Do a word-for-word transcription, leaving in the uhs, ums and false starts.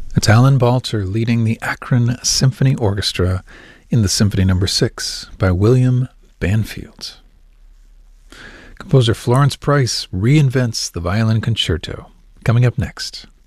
It's Alan Balter leading the Akron Symphony Orchestra in the Symphony Number six by William Banfield. Composer Florence Price reinvents the violin concerto. Coming up next.